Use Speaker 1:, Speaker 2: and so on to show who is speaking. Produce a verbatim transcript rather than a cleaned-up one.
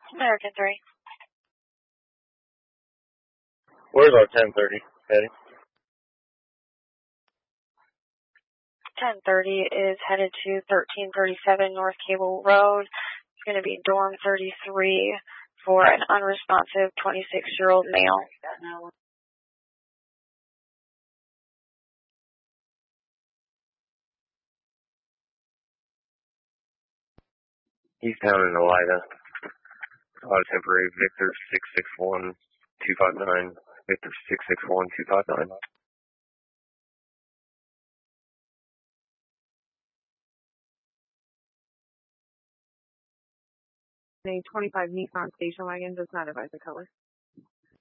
Speaker 1: American three.
Speaker 2: Where's our ten thirty, Patty?
Speaker 1: ten thirty is headed to thirteen thirty-seven North Cable Road. It's going to be dorm thirty-three for an unresponsive twenty-six-year-old male.
Speaker 2: Easttown in Elida. Auto temporary Victor six six one two five nine. Victor six six one two five nine.
Speaker 3: A twenty-five Nissan station wagon does not advise the color.